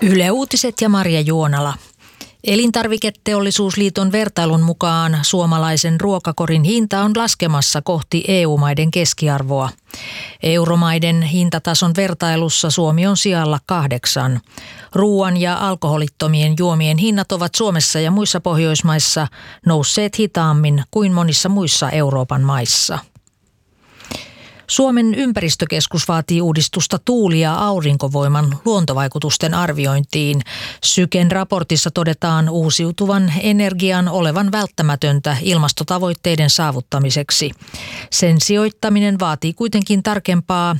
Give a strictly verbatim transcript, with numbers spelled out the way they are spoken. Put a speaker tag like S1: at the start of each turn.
S1: Yle Uutiset ja Marja Juonala. Elintarviketeollisuusliiton vertailun mukaan suomalaisen ruokakorin hinta on laskemassa kohti E U-maiden keskiarvoa. Euromaiden hintatason vertailussa Suomi on sijalla kahdeksan. Ruoan ja alkoholittomien juomien hinnat ovat Suomessa ja muissa Pohjoismaissa nousseet hitaammin kuin monissa muissa Euroopan maissa. Suomen ympäristökeskus vaatii uudistusta tuuli- ja aurinkovoiman luontovaikutusten arviointiin. Syken raportissa todetaan uusiutuvan energian olevan välttämätöntä ilmastotavoitteiden saavuttamiseksi. Sen sijoittaminen vaatii kuitenkin tarkempaa